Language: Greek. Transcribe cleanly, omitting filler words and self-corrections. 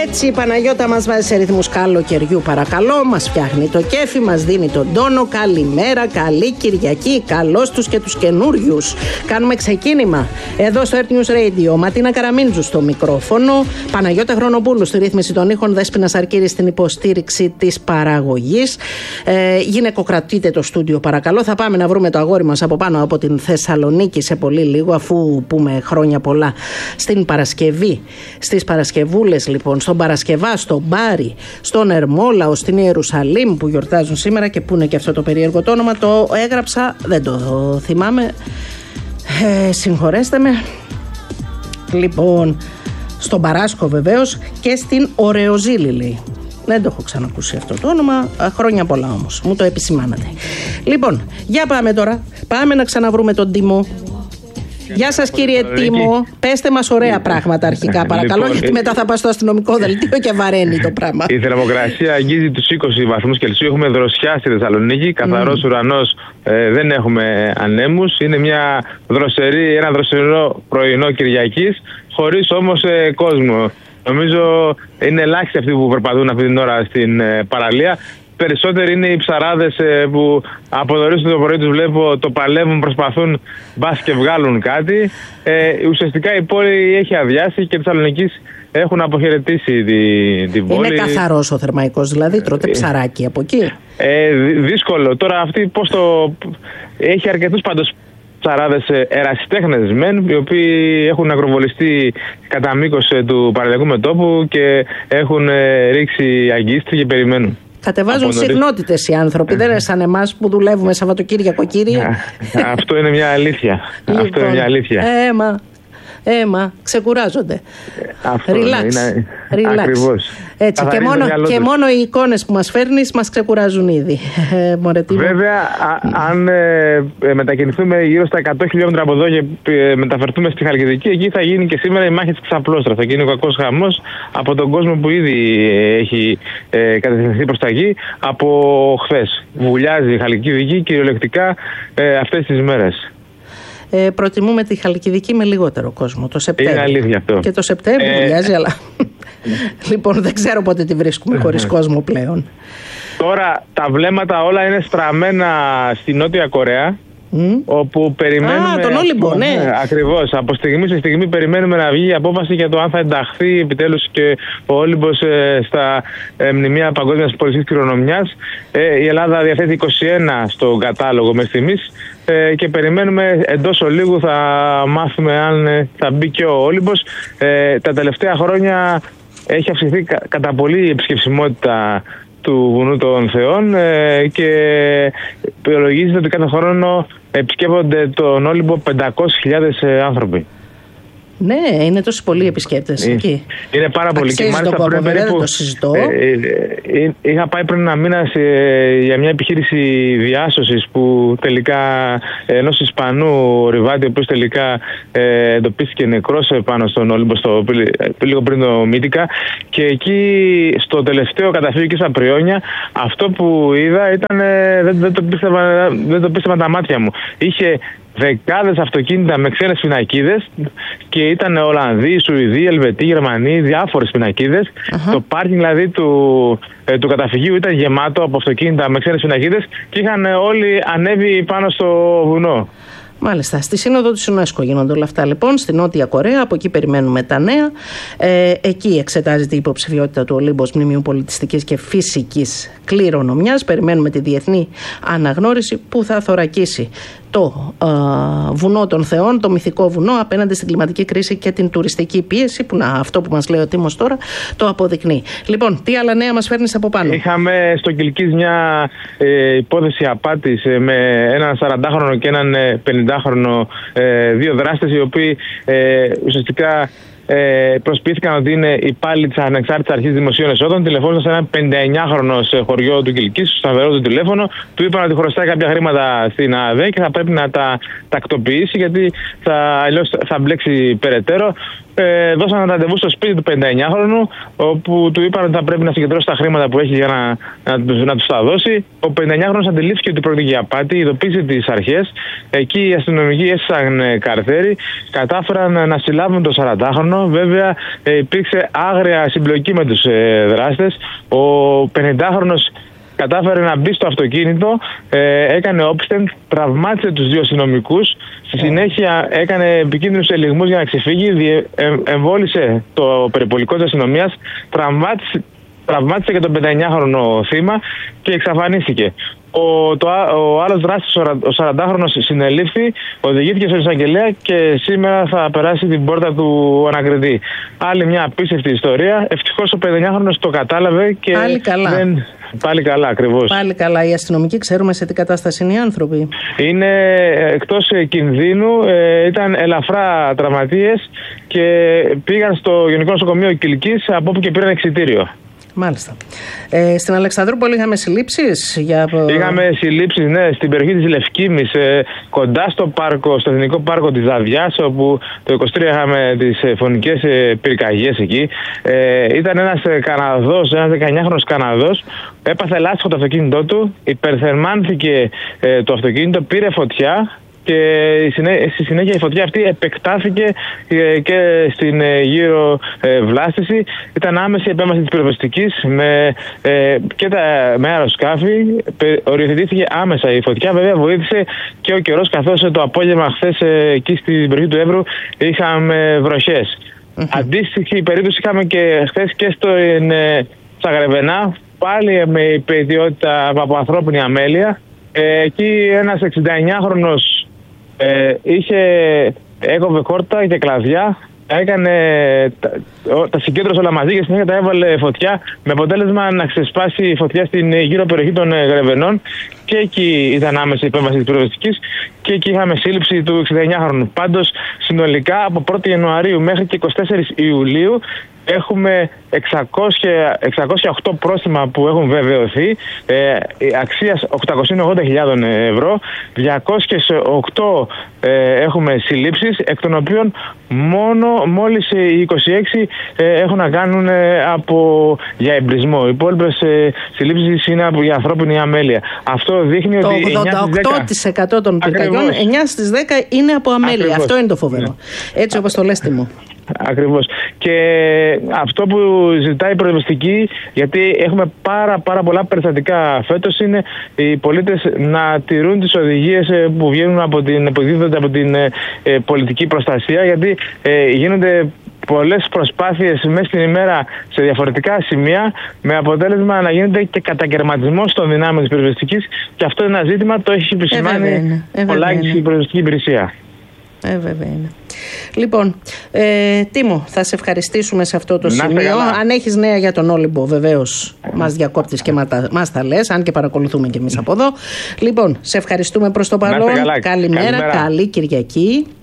Έτσι η Παναγιώτα μας βάζει σε ρυθμούς καλοκαιριού, παρακαλώ. Μας φτιάχνει το κέφι, μας δίνει τον τόνο. Καλημέρα, καλή Κυριακή. Καλώς τους και τους καινούριους. Κάνουμε ξεκίνημα εδώ στο Earth News Radio. Ματίνα Καραμίντζου στο μικρόφωνο. Παναγιώτα Χρονοπούλου στη ρύθμιση των ήχων. Δέσποινα Σαρκύρη στην υποστήριξη της παραγωγής. Γυναικοκρατείτε το στούντιο, παρακαλώ. Θα πάμε να βρούμε το αγόρι μας από πάνω από την Θεσσαλονίκη σε πολύ λίγο, αφού πούμε χρόνια πολλά στην Παρασκευή. Στις Παρασκευούλες λοιπόν, στον Παρασκευά, στον Μπάρι, στον Ερμόλαο, στην Ιερουσαλήμ που γιορτάζουν σήμερα και που είναι και αυτό το περίεργο το όνομα. Το έγραψα, δεν το θυμάμαι. Συγχωρέστε με. Λοιπόν, στον Παράσκο βεβαίως και στην Ωρεοζήλη λέει. Δεν το έχω ξανακούσει αυτό το όνομα. Χρόνια πολλά όμως. Μου το επισημάνατε. Λοιπόν, για πάμε τώρα. Πάμε να ξαναβρούμε τον Τίμο. Γεια σας κύριε Τίμο. Πέστε μας ωραία πράγματα αρχικά παρακαλώ, γιατί μετά θα πάω στο αστυνομικό δελτίο και βαραίνει το πράγμα. Η θερμοκρασία αγγίζει τους 20 βαθμούς Κελσίου. Έχουμε δροσιά στη Θεσσαλονίκη. Καθαρός ουρανός, δεν έχουμε ανέμους. Είναι ένα δροσερό πρωινό Κυριακής, χωρίς όμως κόσμο. Νομίζω είναι ελάχιστοι αυτοί που περπατούν αυτή την ώρα στην παραλία. Περισσότεροι είναι οι ψαράδες που από νωρίς το πρωί τους βλέπω, το παλεύουν, προσπαθούν μπας και βγάλουν κάτι. Ουσιαστικά η πόλη έχει αδειάσει και οι Θεσσαλονικείς έχουν αποχαιρετήσει την πόλη. Είναι καθαρός ο θερμαϊκός, δηλαδή τρώτε ψαράκι από εκεί. Δύσκολο. Τώρα αυτή πώς το... Έχει αρκετούς πάντως ψαράδες ερασιτέχνες μεν, οι οποίοι έχουν αγροβολιστεί κατά μήκος του παραλιακού μετώπου και έχουν ρίξει αγκίστρι και περιμένουν. Κατεβάζουν συχνότητες οι άνθρωποι, δεν είναι σαν εμάς που δουλεύουμε Σαββατοκύριακο, κύριε. Αυτό είναι μια αλήθεια. Λοιπόν, αυτό είναι μια αλήθεια. Ξεκουράζονται. Relax. Ακριβώς. Έτσι, και μόνο οι εικόνες που μας φέρνεις μας ξεκουράζουν ήδη. Βέβαια, αν μετακινηθούμε γύρω στα 100 χιλιόμετρα από εδώ και μεταφερθούμε στη Χαλκιδική, εκεί θα γίνει και σήμερα η μάχη της Ξαπλώστρας. Θα γίνει ο κακός χαμός από τον κόσμο που ήδη έχει κατευθυνθεί προς τα εκεί από χθες. Βουλιάζει η Χαλκιδική κυριολεκτικά αυτές τις μέρες. Προτιμούμε τη Χαλκιδική με λιγότερο κόσμο. Το Σεπτέμβριο. Είναι αλήθεια αυτό. Και το Σεπτέμβριο βουλιάζει, αλλά. Λοιπόν, δεν ξέρω πότε τη βρίσκουμε χωρίς κόσμο πλέον. Τώρα τα βλέμματα όλα είναι στραμμένα στη Νότια Κορέα. Όπου περιμένουμε. Τον Όλυμπο, ναι. Ακριβώς. Από στιγμή σε στιγμή περιμένουμε να βγει η απόφαση για το αν θα ενταχθεί επιτέλους και ο Όλυμπος στα μνημεία παγκόσμιας πολιτικής κληρονομιάς. Η Ελλάδα διαθέτει 21 στον κατάλογο μέχρι στιγμής και περιμένουμε εντός ολίγου θα μάθουμε αν θα μπει και ο Όλυμπος. Τα τελευταία χρόνια έχει αυξηθεί κατά πολύ η επισκεψιμότητα του Βουνού των Θεών και υπολογίζεται ότι κάθε χρόνο επισκέπτονται τον Όλυμπο 500.000 άνθρωποι. Ναι, είναι τόσοι πολλοί επισκέπτες εκεί. Είναι πάρα πολύ. Και μάλιστα πριν περίπου. Το συζητώ. Είχα πάει πριν ένα μήνα για μια επιχείρηση διάσωσης που τελικά ενός Ισπανού ριβάτη, ο οποίος τελικά εντοπίστηκε νεκρός πάνω στον Όλυμπο λίγο πριν το Μύτικα. Και εκεί στο τελευταίο καταφύγιο και στα Πριόνια, αυτό που είδα ήταν. Δεν το πίστευα τα μάτια μου. Είχε δεκάδες αυτοκίνητα με ξένες πινακίδες και ήταν Ολλανδοί, Σουηδοί, Ελβετοί, Γερμανοί, διάφορες πινακίδες. Το πάρκινγκ δηλαδή του καταφυγίου ήταν γεμάτο από αυτοκίνητα με ξένες πινακίδες και είχαν όλοι ανέβει πάνω στο βουνό. Μάλιστα. Στη Σύνοδο της UNESCO γίνονται όλα αυτά λοιπόν, στη Νότια Κορέα. Από εκεί περιμένουμε τα νέα. Εκεί εξετάζεται η υποψηφιότητα του Ολύμπος Μνημείου Πολιτιστικής και Φυσικής Κληρονομιάς. Περιμένουμε τη διεθνή αναγνώριση που θα θωρακίσει το βουνό των Θεών, το μυθικό βουνό, απέναντι στην κλιματική κρίση και την τουριστική πίεση, που αυτό που μας λέει ο Τίμος τώρα το αποδεικνύει. Λοιπόν, τι άλλα νέα μας φέρνεις από πάνω? Είχαμε στο Κιλκής μια υπόθεση απάτης με έναν 40χρονο και έναν 50χρονο, δύο δράστες, οι οποίοι ουσιαστικά προσποιήθηκαν ότι είναι υπάλληλοι της Ανεξάρτητης Αρχής Δημοσίων Εσόδων. Τηλεφώνησαν σε έναν 59χρονο σε χωριό του Κιλκής, στο σταθερό του τηλέφωνο. Του είπαν ότι χρωστάει κάποια χρήματα στην ΑΔΕ και θα πρέπει να τα τακτοποιήσει, γιατί αλλιώς θα μπλέξει περαιτέρω. δώσαν ραντεβού στο σπίτι του 59χρονου, όπου του είπαν ότι θα πρέπει να συγκεντρώσει τα χρήματα που έχει για να τους τα δώσει. Ο 59χρονος αντιλήφθηκε ότι πρόκειται για απάτη, ειδοποίησε τις αρχές. Εκεί οι αστυνομικοί έσυσαν καρτέρι, κατάφεραν να συλλάβουν τον 40χρονο. Βέβαια, υπήρξε άγρια συμπλοκή με τους δράστες. Ο 50χρονος κατάφερε να μπει στο αυτοκίνητο, έκανε όπισθεν, τραυμάτισε τους δύο αστυνομικούς. Στη συνέχεια έκανε επικίνδυνους ελιγμούς για να ξεφύγει, εμβόλισε το περιπολικό της αστυνομίας, τραυμάτισε και τον 59χρονο θύμα και εξαφανίστηκε. Ο άλλος δράστης, ο 40χρονος, συνελήφθη, οδηγήθηκε στον εισαγγελέα και σήμερα θα περάσει την πόρτα του ανακριτή. Άλλη μια απίστευτη ιστορία. Ευτυχώς ο 59χρονος το κατάλαβε και πάλι καλά. Πάλι καλά, ακριβώς. Πάλι καλά. Οι αστυνομικοί ξέρουμε σε τι κατάσταση είναι οι άνθρωποι. Είναι εκτός κινδύνου, ήταν ελαφρά τραυματίες και πήγαν στο Γενικό Νοσοκομείο Κιλκής, από όπου και πήραν εξιτήριο. Μάλιστα. Στην Αλεξανδρούπολη είχαμε συλλήψεις? Είχαμε συλλήψεις, ναι, στην περιοχή της Λευκήμης, κοντά στο πάρκο, στο Εθνικό Πάρκο της Δαδιάς, όπου το 23 είχαμε τις φωνικές πυρκαγιές εκεί. Ήταν ένας Καναδός, ένας 19χρονος Καναδός, έπαθε λάστιχο το αυτοκίνητό του, υπερθερμάνθηκε το αυτοκίνητο, πήρε φωτιά. Και στη συνέχεια η φωτιά αυτή επεκτάθηκε και στην γύρω βλάστηση. Ήταν άμεση επέμβαση της πυροσβεστικής με αεροσκάφη. Οριοθετήθηκε άμεσα η φωτιά. Βέβαια βοήθησε και ο καιρός, καθώς το απόγευμα χθες εκεί στην περιοχή του Εύρου είχαμε βροχές. Αντίστοιχη περίπτωση είχαμε και χθες και στα Γρεβενά, πάλι με υπεριότητα από ανθρώπινη αμέλεια. Εκεί ένας 69χρονος έκοβε κόρτα και κλαδιά, τα συγκέντρωσε όλα μαζί και συνέχεια τα έβαλε φωτιά, με αποτέλεσμα να ξεσπάσει η φωτιά στην γύρω περιοχή των Γρεβενών, και εκεί ήταν άμεση η επέμβαση της πυροσβεστικής και εκεί είχαμε σύλληψη του 69χρονου. Πάντως, συνολικά από 1η Ιανουαρίου μέχρι και 24 Ιουλίου έχουμε 608 πρόστιμα που έχουν βεβαιωθεί, αξίας 880.000 ευρώ, 208 έχουμε συλλήψεις, εκ των οποίων μόλις οι 26 έχουν να κάνουν για εμπρισμό. Οι υπόλοιπες συλλήψεις είναι για ανθρώπινη αμέλεια. Αυτό δείχνει ότι 88% των πυρκαγιών, 9 στις 10 είναι από αμέλεια. Ακριβώς. Αυτό είναι το φοβερό. Ναι. Έτσι όπως το λες, Τίμω. Ακριβώς. Και αυτό που ζητάει η πυροσβεστική, γιατί έχουμε πάρα πολλά περιστατικά φέτος, είναι οι πολίτες να τηρούν τις οδηγίες που δίδονται από την πολιτική προστασία, γιατί γίνονται πολλές προσπάθειες μέσα στην ημέρα σε διαφορετικά σημεία, με αποτέλεσμα να γίνεται και κατακαιρματισμός των δυνάμεων της πυροσβεστικής, και αυτό είναι ένα ζήτημα, το έχει επισημάνει πολλά η πυροσβεστική υπηρεσία. Βέβαια είναι. Λοιπόν, Τίμω, θα σε ευχαριστήσουμε σε αυτό το σημείο. Αν έχεις νέα για τον Όλυμπο, βεβαίως μας διακόπτεις και μας τα λες, αν και παρακολουθούμε και εμείς από εδώ. Λοιπόν, σε ευχαριστούμε προς το παρόν. Καλημέρα, καλή Κυριακή.